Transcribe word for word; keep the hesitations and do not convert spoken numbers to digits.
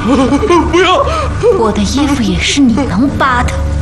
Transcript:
不要！ 我的衣服也是你能扒的。